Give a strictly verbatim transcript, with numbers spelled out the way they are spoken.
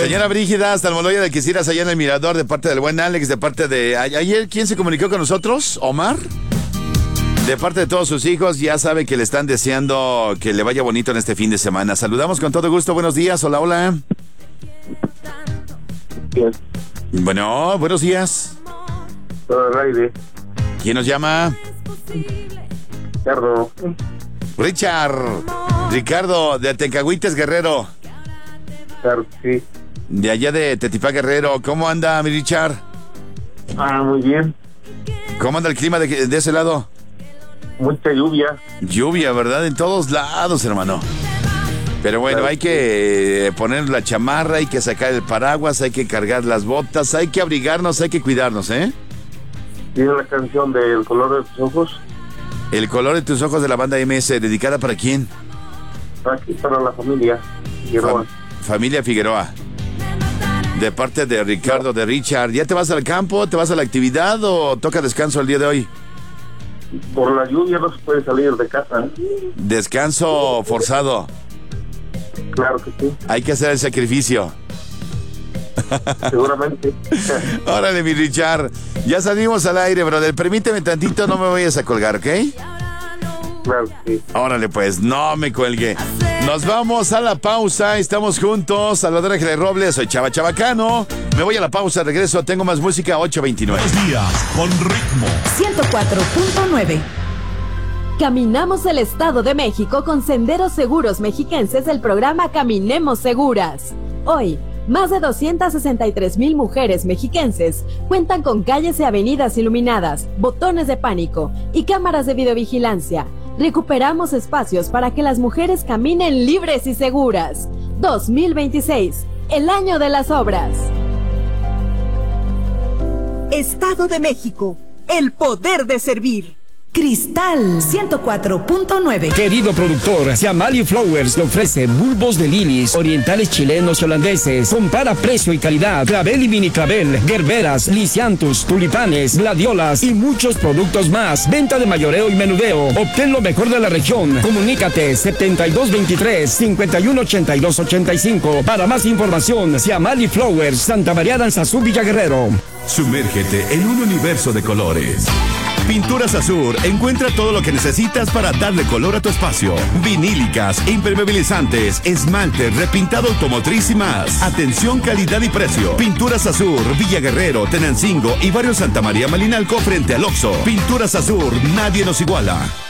Señora Brígida, hasta Almoloya de Quisieras, allá en el Mirador, de parte del buen Alex, de parte de... Ayer, ¿quién se comunicó con nosotros? ¿Omar? De parte de todos sus hijos, ya sabe que le están deseando que le vaya bonito en este fin de semana. Saludamos con todo gusto, buenos días, hola, hola. Bien. Bueno, buenos días. ¿Quién nos llama? Ricardo. Richard. Ricardo, de Tencagüites, Guerrero. Claro, sí. De allá de Tetipá, Guerrero. ¿Cómo anda, mi Richard? Ah, muy bien. ¿Cómo anda el clima de, de ese lado? Mucha lluvia. Lluvia, ¿verdad? En todos lados, hermano. Pero bueno, hay que poner la chamarra, hay que sacar el paraguas, hay que cargar las botas, hay que abrigarnos, hay que cuidarnos, ¿eh? ¿Tiene la canción de El color de tus ojos? El color de tus ojos, de la banda M S, ¿dedicada para quién? Aquí para la familia Figueroa. Fam- familia Figueroa. De parte de Ricardo, de Richard. ¿Ya te vas al campo, te vas a la actividad o toca descanso el día de hoy? Por la lluvia no se puede salir de casa. Descanso forzado. Claro que sí. Hay que hacer el sacrificio. Seguramente. Órale, mi Richard. Ya salimos al aire, brother. Permíteme tantito, no me vayas a colgar, ¿ok? Claro que sí. Órale, pues, no me cuelgue. Nos vamos a la pausa. Estamos juntos. Salvador Ángeles Robles, soy Chava Chabacano. Me voy a la pausa, regreso. Tengo más música, ocho veintinueve. Buenos días, con ritmo. ciento cuatro punto nueve. Caminamos el Estado de México con Senderos Seguros Mexiquenses del programa Caminemos Seguras. Hoy, más de doscientas sesenta y tres mil mujeres mexiquenses cuentan con calles y avenidas iluminadas, botones de pánico y cámaras de videovigilancia. Recuperamos espacios para que las mujeres caminen libres y seguras. dos mil veintiséis, el año de las obras. Estado de México, el poder de servir. Cristal ciento cuatro punto nueve. Querido productor, Siamali Flowers le ofrece bulbos de lilies, orientales chilenos y holandeses. Compara precio y calidad. Clavel y mini clavel, gerberas, lisianthus, tulipanes, gladiolas y muchos productos más. Venta de mayoreo y menudeo. Obtén lo mejor de la región. Comunícate setenta y dos veintitrés, cincuenta y uno ochenta y dos ochenta y cinco. Para más información, Siamali Flowers, Santa María Danzazú, Villa Guerrero. Sumérgete en un universo de colores. Pinturas Azur encuentra todo lo que necesitas para darle color a tu espacio. Vinílicas, impermeabilizantes, esmalte, repintado automotriz y más. Atención, calidad y precio. Pinturas Azur, Villa Guerrero, Tenancingo y barrio Santa María Malinalco frente al Oxxo. Pinturas Azur, nadie nos iguala.